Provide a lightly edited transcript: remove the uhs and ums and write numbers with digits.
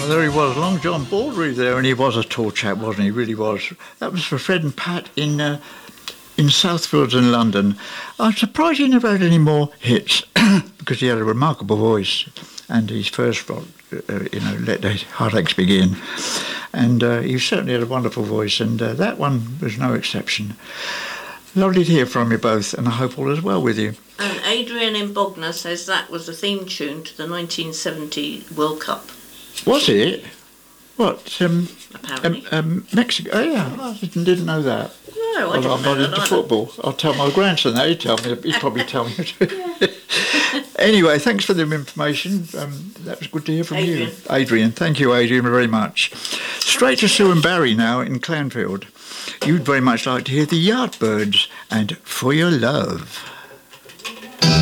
there he was, Long John Baldry there, and he was a tall chap, wasn't he? He really was. That was for Fred and Pat in Southfields in London. I'm surprised he never had any more hits because he had a remarkable voice, and his first rock, Let the Heartaches Begin, and he certainly had a wonderful voice, and that one was no exception. Lovely to hear from you both, and I hope all is well with you. And Adrian in Bognor says that was the theme tune to the 1970 World Cup. Was it? What? Apparently. Mexico? Oh, yeah, I didn't know that. No, I didn't I'm know not that into either. football. I'll tell my grandson that. He'd probably tell me too. Anyway, thanks for the information. That was good to hear from you. Adrian, thank you, Adrian, very much. Straight to Sue and Barry now in Clanfield. You'd very much like to hear the Yardbirds and For Your Love.